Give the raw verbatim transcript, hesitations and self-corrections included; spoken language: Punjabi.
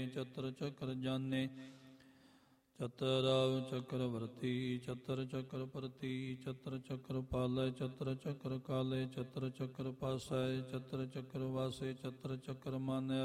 ਚਤਰ ਚਕਰ ਜਾਨੇ ਚਤਰਾਵ ਚਕਰਵਰਤੀ ਚਤਰ ਚਕਰ ਪ੍ਰਤੀ ਚਤਰ ਚਕਰ ਪਾਲੈ ਚਤਰ ਚਕਰ ਕਾਲੇ ਚਤਰ ਚਕਰ ਪਾਸੈ ਚਤਰ ਚਕਰ ਵਾਸੇ ਚਤਰ ਚਕਰ ਮਾਨੈ